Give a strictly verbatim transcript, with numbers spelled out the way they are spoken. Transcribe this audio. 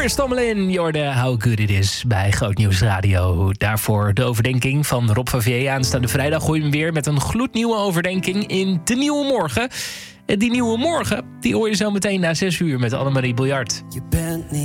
Chris Tomlin, je hoorde How Good It Is bij Groot Nieuws Radio. Daarvoor de overdenking van Rob van Vier. Aanstaande vrijdag gooi je hem weer met een gloednieuwe overdenking in De Nieuwe Morgen. En die Nieuwe Morgen, die hoor je zo meteen na zes uur met Annemarie Biljart. Je bent niet